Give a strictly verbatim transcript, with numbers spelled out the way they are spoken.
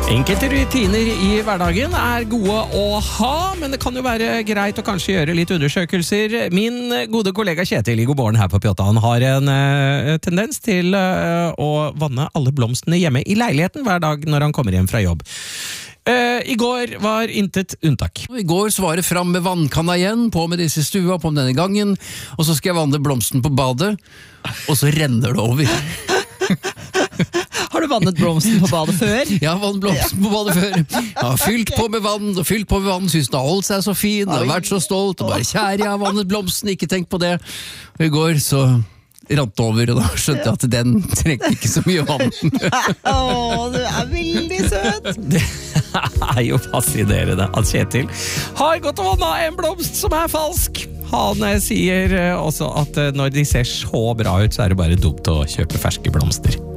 Enkelte rutiner i hverdagen er gode å ha, men det kan jo være greit å kanskje gjøre litt undersøkelser. Min gode kollega Kjetil i God morgen her på P åtte, han har en uh, tendens til uh, å vanne alle blomstene hjemme i leiligheten hver dag når han kommer hjem fra jobb. Uh, I går var intet unntak. I går så var det fram med vannkanna igjen, på med disse stua, på med denne gangen, og så skal jeg vanne blomsten på badet, og så renner det over. Har du vannet blomsten på badet før? Ja, vannet blomsten på badet før. Jeg har fylt på med vann, og fylt på med vann, synes den har holdt seg så fin, og har vært så stolt, og bare kjære, jeg har vannet blomsten, ikke tenk på det. Og i går så rant det over, og da skjønte jeg at den trengte ikke så mye vann. Åh, du er veldig søt! Det er jo fascinerende at Kjetil har gått og vannet en blomst som er falsk. Han sier også at når de ser så bra ut, så er det bare dumt å kjøpe ferske blomster.